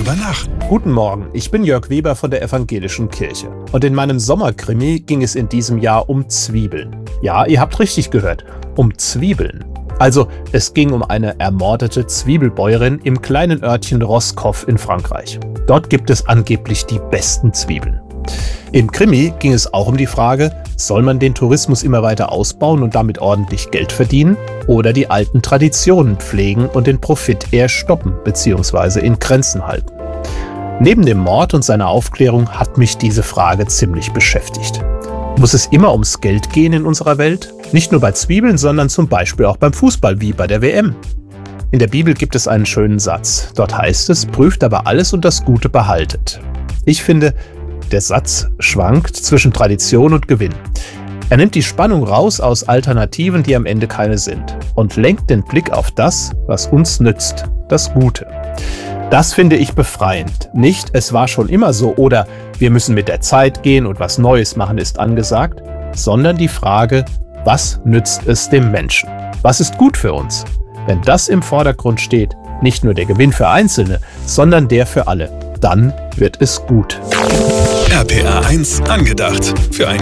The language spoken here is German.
drüber nach. Guten Morgen, ich bin Jörg Weber von der Evangelischen Kirche. Und in meinem Sommerkrimi ging es in diesem Jahr um Zwiebeln. Ja, ihr habt richtig gehört, um Zwiebeln. Also, es ging um eine ermordete Zwiebelbäuerin im kleinen Örtchen Roscoff in Frankreich. Dort gibt es angeblich die besten Zwiebeln. Im Krimi ging es auch um die Frage, soll man den Tourismus immer weiter ausbauen und damit ordentlich Geld verdienen oder die alten Traditionen pflegen und den Profit eher stoppen bzw. in Grenzen halten? Neben dem Mord und seiner Aufklärung hat mich diese Frage ziemlich beschäftigt. Muss es immer ums Geld gehen in unserer Welt? Nicht nur bei Zwiebeln, sondern zum Beispiel auch beim Fußball wie bei der WM. In der Bibel gibt es einen schönen Satz. Dort heißt es, prüft aber alles und das Gute behaltet. Ich finde, der Satz schwankt zwischen Tradition und Gewinn. Er nimmt die Spannung raus aus Alternativen, die am Ende keine sind, und lenkt den Blick auf das, was uns nützt, das Gute. Das finde ich befreiend. Nicht, es war schon immer so oder wir müssen mit der Zeit gehen und was Neues machen ist angesagt, sondern die Frage, was nützt es dem Menschen? Was ist gut für uns? Wenn das im Vordergrund steht, nicht nur der Gewinn für Einzelne, sondern der für alle, dann wird es gut. RPA 1 angedacht. Für ein